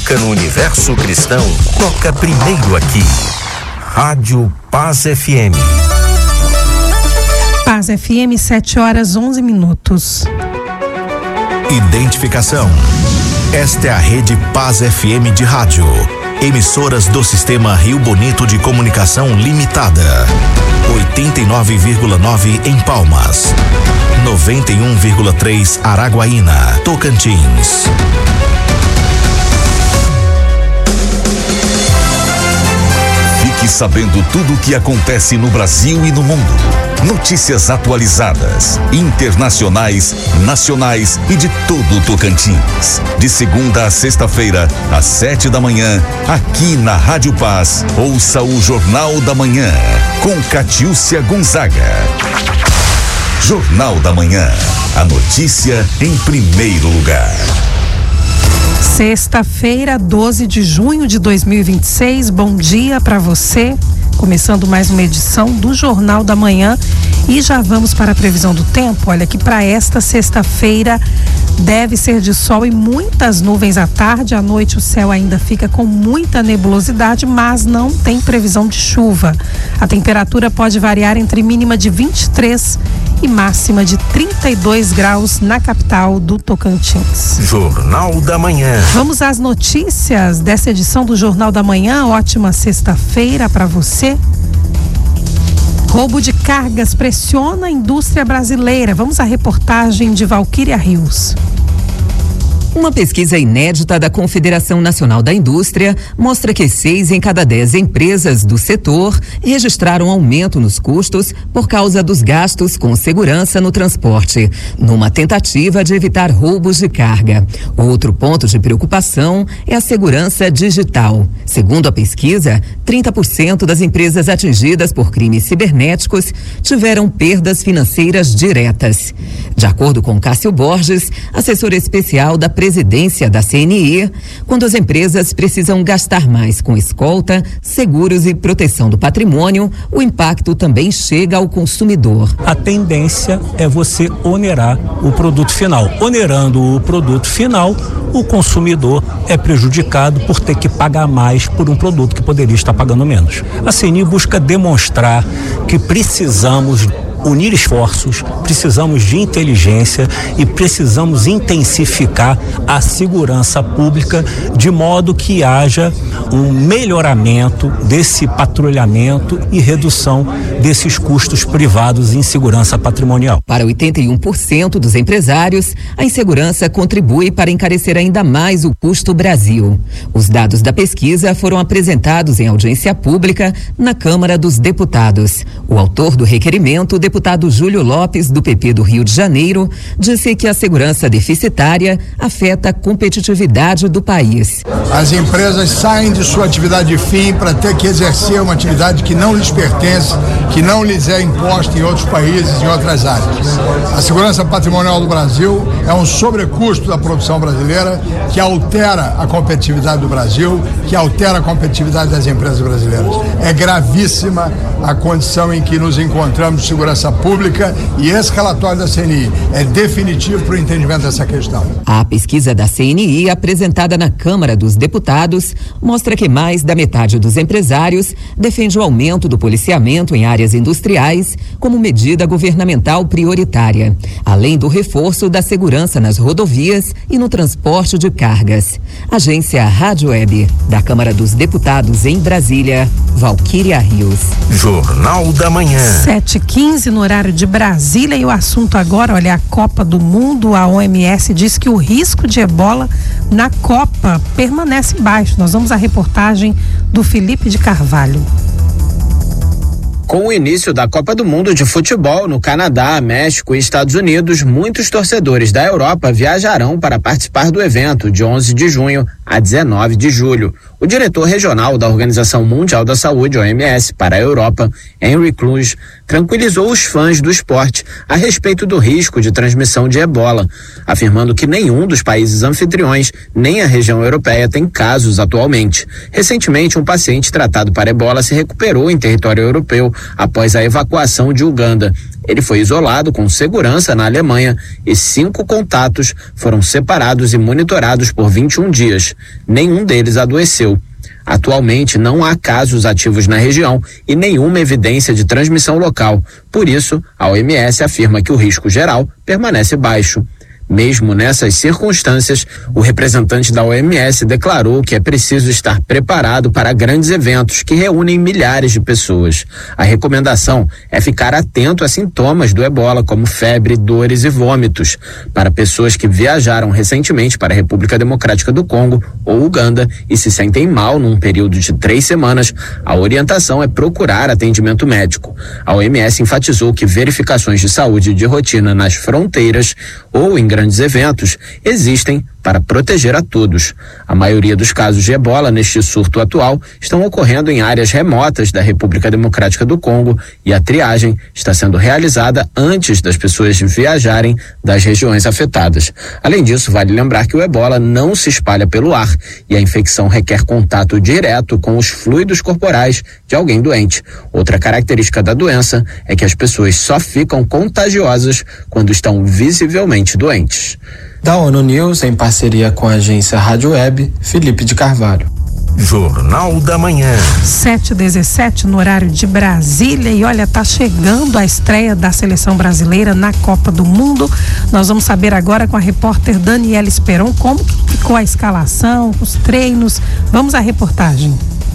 música no universo cristão toca primeiro aqui. Rádio Paz FM. Paz FM, 7h11. Identificação. Esta é a Rede Paz FM de rádio. Emissoras do Sistema Rio Bonito de Comunicação Limitada. 89,9 em Palmas. 91,3 Araguaína, Tocantins. Fique sabendo tudo o que acontece no Brasil e no mundo. Notícias atualizadas, internacionais, nacionais e de todo o Tocantins. De segunda a sexta-feira, às 7h, aqui na Rádio Paz. Ouça o Jornal da Manhã, com Catiúcia Gonzaga. Jornal da Manhã. A notícia em primeiro lugar. Sexta-feira, 12 de junho de 2026. Bom dia para você. Começando mais uma edição do Jornal da Manhã e já vamos para a previsão do tempo. Olha que para esta sexta-feira deve ser de sol e muitas nuvens à tarde. À noite o céu ainda fica com muita nebulosidade, mas não tem previsão de chuva. A temperatura pode variar entre mínima de 23 e máxima de 32 graus na capital do Tocantins. Jornal da Manhã. Vamos às notícias dessa edição do Jornal da Manhã. Ótima sexta-feira para você. Roubo de cargas pressiona a indústria brasileira. Vamos à reportagem de Valquíria Rios. Uma pesquisa inédita da Confederação Nacional da Indústria mostra que 6 em cada 10 empresas do setor registraram aumento nos custos por causa dos gastos com segurança no transporte, numa tentativa de evitar roubos de carga. Outro ponto de preocupação é a segurança digital. Segundo a pesquisa, 30% das empresas atingidas por crimes cibernéticos tiveram perdas financeiras diretas. De acordo com Cássio Borges, assessor especial da presidência da CNI, quando as empresas precisam gastar mais com escolta, seguros e proteção do patrimônio, o impacto também chega ao consumidor. A tendência é você onerar o produto final. Onerando o produto final, o consumidor é prejudicado por ter que pagar mais por um produto que poderia estar pagando menos. A CNI busca demonstrar que precisamos unir esforços, precisamos de inteligência e precisamos intensificar a segurança pública de modo que haja um melhoramento desse patrulhamento e redução desses custos privados em segurança patrimonial. Para 81% dos empresários, a insegurança contribui para encarecer ainda mais o custo Brasil. Os dados da pesquisa foram apresentados em audiência pública na Câmara dos Deputados. O autor do requerimento, o deputado Júlio Lopes, do PP do Rio de Janeiro, disse que a segurança deficitária afeta a competitividade do país. As empresas saem de sua atividade fim para ter que exercer uma atividade que não lhes pertence, que não lhes é imposta em outros países, em outras áreas. A segurança patrimonial do Brasil é um sobrecusto da produção brasileira que altera a competitividade do Brasil, que altera a competitividade das empresas brasileiras. É gravíssima a condição em que nos encontramos de segurança pública e esse relatório da CNI é definitivo para o entendimento dessa questão. A pesquisa da CNI, apresentada na Câmara dos Deputados, mostra que mais da metade dos empresários defende o aumento do policiamento em áreas industriais como medida governamental prioritária, além do reforço da segurança nas rodovias e no transporte de cargas. Agência Rádio Web, da Câmara dos Deputados em Brasília, Valquíria Rios. Jornal da Manhã. 7h15 no horário de Brasília e o assunto agora, olha, a Copa do Mundo. A OMS diz que o risco de ebola na Copa permanece baixo. Nós vamos à reportagem do Felipe de Carvalho. Com o início da Copa do Mundo de Futebol no Canadá, México e Estados Unidos, muitos torcedores da Europa viajarão para participar do evento de 11 de junho a 19 de julho. O diretor regional da Organização Mundial da Saúde, OMS, para a Europa, Henry Kluge, tranquilizou os fãs do esporte a respeito do risco de transmissão de ebola, afirmando que nenhum dos países anfitriões, nem a região europeia, tem casos atualmente. Recentemente, um paciente tratado para ebola se recuperou em território europeu após a evacuação de Uganda. Ele foi isolado com segurança na Alemanha e 5 contatos foram separados e monitorados por 21 dias. Nenhum deles adoeceu. Atualmente não há casos ativos na região e nenhuma evidência de transmissão local. Por isso, a OMS afirma que o risco geral permanece baixo. Mesmo nessas circunstâncias, o representante da OMS declarou que é preciso estar preparado para grandes eventos que reúnem milhares de pessoas. A recomendação é ficar atento a sintomas do ebola, como febre, dores e vômitos. Para pessoas que viajaram recentemente para a República Democrática do Congo ou Uganda e se sentem mal num período de 3 semanas, a orientação é procurar atendimento médico. A OMS enfatizou que verificações de saúde de rotina nas fronteiras ou em grandes eventos existem para proteger a todos. A maioria dos casos de ebola neste surto atual estão ocorrendo em áreas remotas da República Democrática do Congo e a triagem está sendo realizada antes das pessoas viajarem das regiões afetadas. Além disso, vale lembrar que o ebola não se espalha pelo ar e a infecção requer contato direto com os fluidos corporais de alguém doente. Outra característica da doença é que as pessoas só ficam contagiosas quando estão visivelmente doentes. Da ONU News, em parceria com a agência Rádio Web, Felipe de Carvalho. Jornal da Manhã. 7h17 no horário de Brasília. E olha, tá chegando a estreia da seleção brasileira na Copa do Mundo. Nós vamos saber agora com a repórter Daniela Esperon como que ficou a escalação, os treinos. Vamos à reportagem.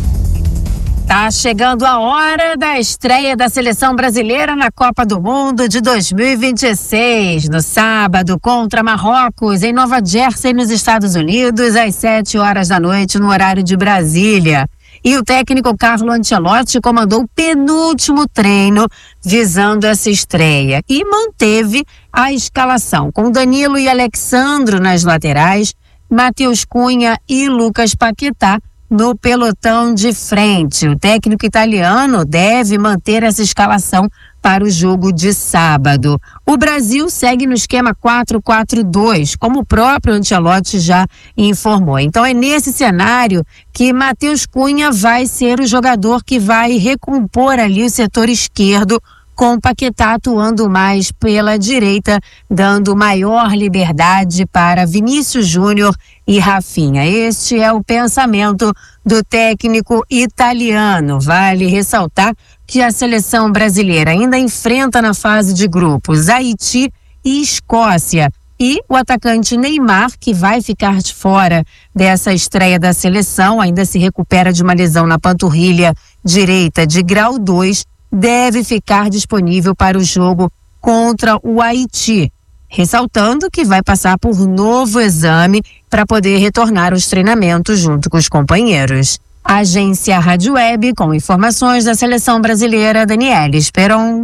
Tá chegando a hora da estreia da seleção brasileira na Copa do Mundo de 2026. No sábado, contra Marrocos, em Nova Jersey, nos Estados Unidos, às 7h da noite, no horário de Brasília. E o técnico Carlo Ancelotti comandou o penúltimo treino visando essa estreia. E manteve a escalação com Danilo e Alexandro nas laterais, Matheus Cunha e Lucas Paquetá no pelotão de frente. O técnico italiano deve manter essa escalação para o jogo de sábado. O Brasil segue no esquema 4-4-2, como o próprio Ancelotti já informou. Então é nesse cenário que Matheus Cunha vai ser o jogador que vai recompor ali o setor esquerdo, com o Paquetá atuando mais pela direita, dando maior liberdade para Vinícius Júnior e Rafinha. Este é o pensamento do técnico italiano. Vale ressaltar que a seleção brasileira ainda enfrenta na fase de grupos Haiti e Escócia. E o atacante Neymar, que vai ficar de fora dessa estreia da seleção, ainda se recupera de uma lesão na panturrilha direita de grau 2, deve ficar disponível para o jogo contra o Haiti, ressaltando que vai passar por novo exame para poder retornar aos treinamentos junto com os companheiros. Agência Rádio Web, com informações da seleção brasileira, Daniela Esperon.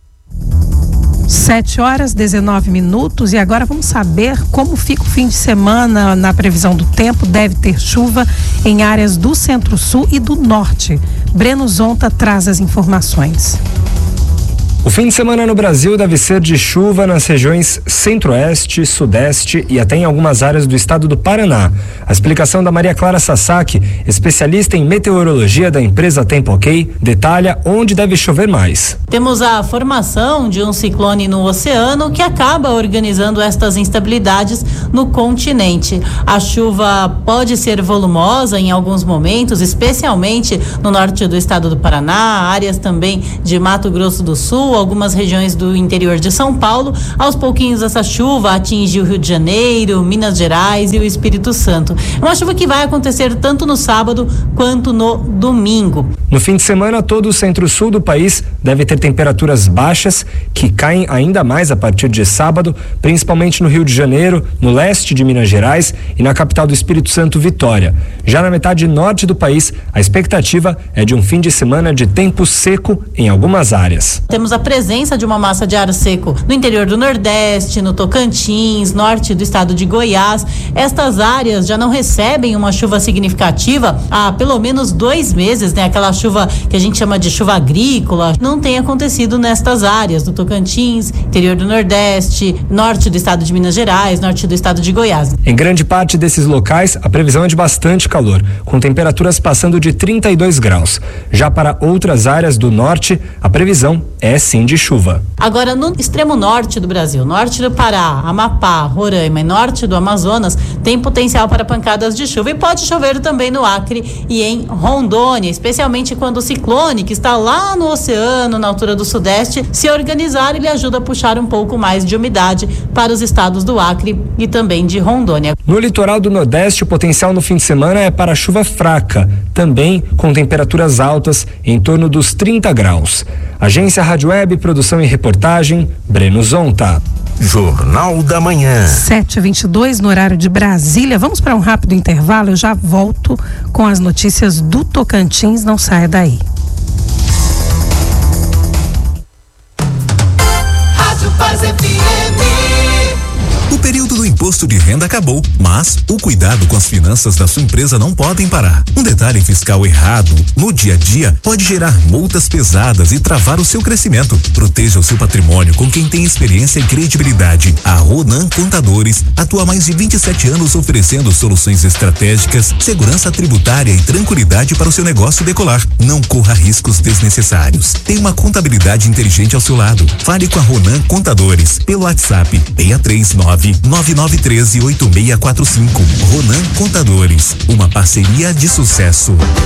7h19 e agora vamos saber como fica o fim de semana na previsão do tempo. Deve ter chuva em áreas do Centro-Sul e do Norte. Breno Zonta traz as informações. O fim de semana no Brasil deve ser de chuva nas regiões Centro-Oeste, Sudeste e até em algumas áreas do estado do Paraná. A explicação da Maria Clara Sasaki, especialista em meteorologia da empresa Tempo OK, detalha onde deve chover mais. Temos a formação de um ciclone no oceano que acaba organizando estas instabilidades no continente. A chuva pode ser volumosa em alguns momentos, especialmente no norte do estado do Paraná, áreas também de Mato Grosso do Sul, algumas regiões do interior de São Paulo. Aos pouquinhos essa chuva atinge o Rio de Janeiro, Minas Gerais e o Espírito Santo. É uma chuva que vai acontecer tanto no sábado quanto no domingo. No fim de semana, todo o centro-sul do país deve ter temperaturas baixas que caem ainda mais a partir de sábado, principalmente no Rio de Janeiro, no leste de Minas Gerais e na capital do Espírito Santo, Vitória. Já na metade norte do país, a expectativa é de um fim de semana de tempo seco em algumas áreas. Temos a presença de uma massa de ar seco no interior do Nordeste, no Tocantins, norte do estado de Goiás. Estas áreas já não recebem uma chuva significativa há pelo menos 2 meses, né? Aquela chuva que a gente chama de chuva agrícola não tem acontecido nestas áreas do Tocantins, interior do Nordeste, norte do estado de Minas Gerais, norte do estado de Goiás. Em grande parte desses locais, a previsão é de bastante calor, com temperaturas passando de 32 graus. Já para outras áreas do norte, a previsão é sim de chuva. Agora, no extremo norte do Brasil, norte do Pará, Amapá, Roraima e norte do Amazonas, tem potencial para pancadas de chuva e pode chover também no Acre e em Rondônia, especialmente quando o ciclone, que está lá no oceano, na altura do Sudeste, se organizar, ele ajuda a puxar um pouco mais de umidade para os estados do Acre e também de Rondônia. No litoral do Nordeste, o potencial no fim de semana é para chuva fraca, também com temperaturas altas em torno dos 30 graus. Agência Rádio Web, produção e reportagem, Breno Zonta. Jornal da Manhã. 7h22 no horário de Brasília. Vamos para um rápido intervalo. Eu já volto com as notícias do Tocantins. Não saia daí. Rádio Paz FM. O período do imposto de renda acabou, mas o cuidado com as finanças da sua empresa não podem parar. Um detalhe fiscal errado no dia a dia pode gerar multas pesadas e travar o seu crescimento. Proteja o seu patrimônio com quem tem experiência e credibilidade. A Ronan Contadores atua há mais de 27 anos oferecendo soluções estratégicas, segurança tributária e tranquilidade para o seu negócio decolar. Não corra riscos desnecessários. Tem uma contabilidade inteligente ao seu lado. Fale com a Ronan Contadores pelo WhatsApp 639-9913-8645. Ronan Contadores, uma parceria de sucesso.